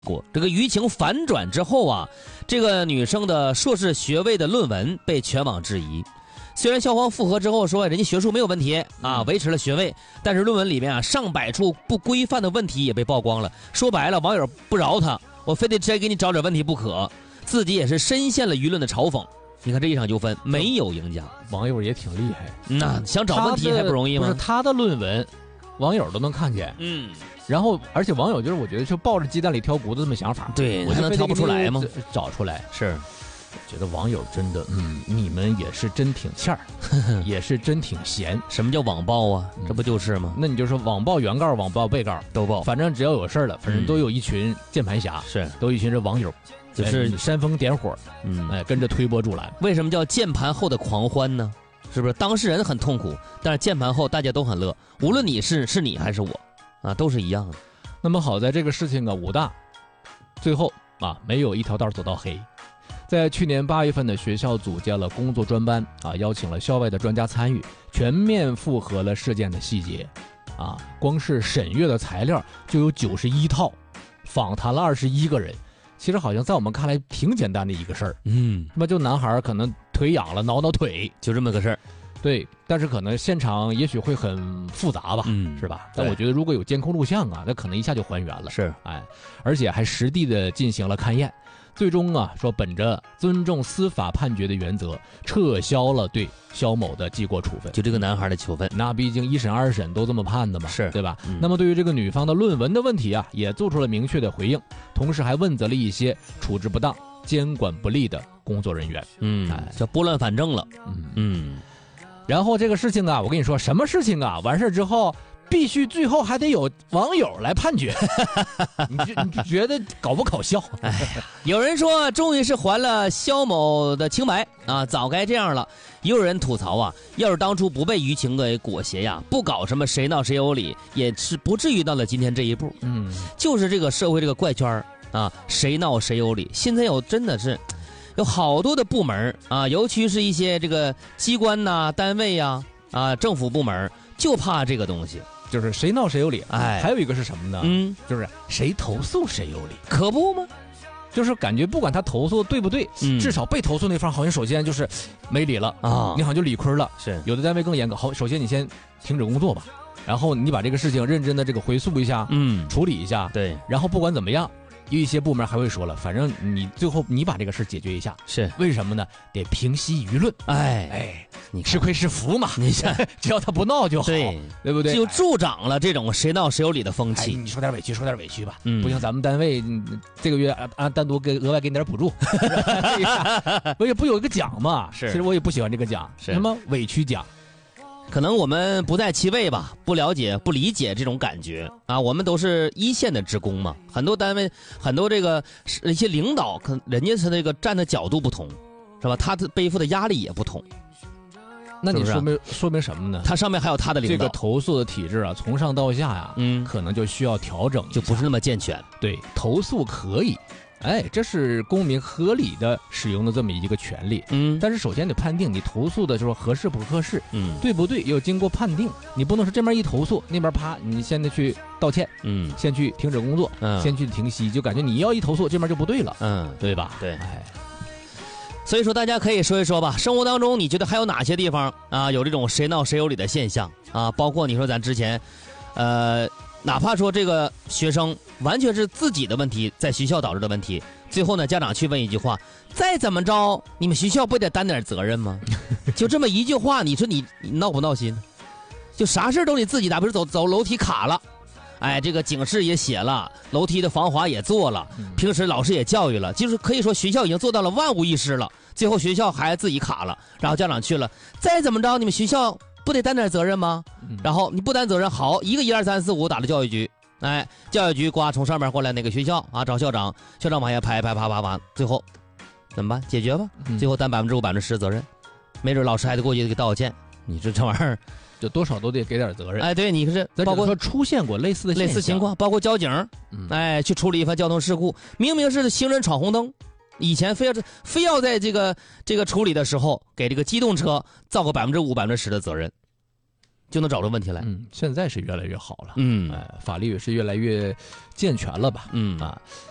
过。这个舆情反转之后啊，这个女生的硕士学位的论文被全网质疑。虽然校方复核之后说人家学术没有问题啊，维持了学位，但是论文里面啊上百处不规范的问题也被曝光了。说白了，网友不饶他，我非得直接给你找点问题不可，自己也是深陷了舆论的嘲讽。你看这一场纠纷没有赢家， 网友也挺厉害， 那想找问题还不容易吗？ 不是他的论文，网友都能看见，然后而且网友就是我觉得就抱着鸡蛋里挑骨头这么想法， 对， 我就能挑不出来吗？ 找出来是。 觉得网友真的，你们也是真挺欠儿，也是真挺闲。 什么叫网暴啊？这不就是吗？ 那你就说网暴原告、网暴被告都报， 反正只要有事儿了，反正都有一群键盘侠， 是都有一群这网友， 就是煽风点火，跟着推波助澜。 为什么叫键盘后的狂欢呢？是不是当事人很痛苦，但是键盘后大家都很乐，无论你是你还是我，啊，都是一样的。 那么好在这个事情啊，武大最后啊没有一条道走到黑。在去年8月份的学校组建了工作专班啊，邀请了校外的专家参与，全面复核了事件的细节啊，光是审阅的材料就有91套，访谈了21个人。其实好像在我们看来挺简单的一个事儿，那么就男孩可能腿痒了，挠腿， 就这么个事儿。 对，但是可能现场也许会很复杂吧，是吧？但我觉得如果有监控录像啊，那可能一下就还原了。 是， 而且还实地的进行了勘验。最终啊，说本着尊重司法判决的原则，撤销了对肖某的记过处分。 就这个男孩的处分， 那毕竟1审2审都这么判的嘛， 是对吧？那么对于这个女方的论文的问题啊，也做出了明确的回应，同时还问责了一些处置不当、监管不力的工作人员。 叫拨乱反正了。 然后这个事情啊，我跟你说，什么事情啊，完事之后。必须最后还得有网友来判决，你觉得搞不搞笑？ 有人说终于是还了肖某的清白啊，早该这样了。也有人吐槽啊，要是当初不被舆情给裹挟呀，不搞什么谁闹谁有理，也是不至于到了今天这一步。就是这个社会这个怪圈啊，谁闹谁有理。现在真的是有好多的部门啊，尤其是一些这个机关呐、单位呀、政府部门，就怕这个东西。 就是谁闹谁有理，还有一个是什么呢？就是谁投诉谁有理， 可不吗？ 就是感觉不管他投诉对不对，至少被投诉那方好像首先就是没理了啊，你好像就理亏了。 是有的单位更严格，好，首先你先停止工作吧，然后你把这个事情认真的这个回溯一下，处理一下， 对， 然后不管怎么样。有一些部门还会说了，反正你最后你把这个事解决一下， 是为什么呢？得平息舆论。你吃亏是福嘛，你想只要他不闹就好，对不对？ 就助长了这种谁闹谁有理的风气。 你说点委屈，说点委屈吧。不行，咱们单位这个月单独额外给你点补助，我也不有一个奖嘛。 是， 其实我也不喜欢这个奖，什么委屈奖。 可能我们不在其位吧，不了解、不理解这种感觉啊。我们都是一线的职工嘛，很多单位、很多这个一些领导，人家是那个站的角度不同，是吧？他的背负的压力也不同。 那你说明什么呢？ 他上面还有他的领导。 这个投诉的体制啊，从上到下呀，可能就需要调整， 就不是那么健全。 对，投诉可以。这是公民合理的使用的这么一个权利，但是首先得判定你投诉的时候合适不合适，对不对？要经过判定，你不能是这边一投诉，那边啪，你现在去道歉，先去停止工作，先去停息，就感觉你要一投诉，这边就不对了，对吧？ 对，所以说大家可以说一说吧，生活当中你觉得还有哪些地方啊有这种谁闹谁有理的现象啊？包括你说咱之前，哪怕说这个学生完全是自己的问题，在学校导致的问题，最后呢，家长去问一句话：再怎么着，你们学校不得担点责任吗？就这么一句话，你说你闹不闹心？就啥事都你自己打，比如走楼梯卡了，这个警示也写了，楼梯的防滑也做了，平时老师也教育了，就是可以说学校已经做到了万无一失了。最后学校还自己卡了，然后家长去了，再怎么着，你们学校不得担点责任吗？然后你不担责任，好，一个1、2、3、4、5打到教育局，教育局呱从上面过来哪个学校啊，找校长，校长往下拍，啪，最后怎么办？解决吧，最后担5%、10%的责任，没准老师还得过去给道歉。你这玩意儿， 就多少都得给点责任。 对，你是包括说出现过类似情况，包括交警，去处理一番交通事故，明明是行人闯红灯。以前非要在这个处理的时候给这个机动车造个5%、10%的责任，就能找出问题来。 现在是越来越好了。法律也是越来越健全了吧。